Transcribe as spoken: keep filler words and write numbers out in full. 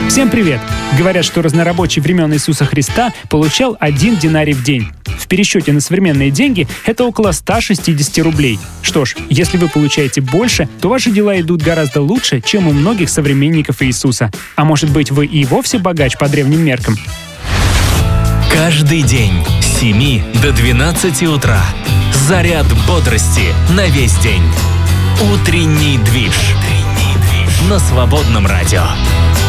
Всем привет! Говорят, что разнорабочий времен Иисуса Христа получал один динарий в день. В пересчете на современные деньги это около ста шестидесяти рублей. Что ж, если вы получаете больше, то ваши дела идут гораздо лучше, чем у многих современников Иисуса. А может быть, вы и вовсе богач по древним меркам? Каждый день с семи до двенадцати утра. Заряд бодрости на весь день. Утренний движ. На Свободном радио.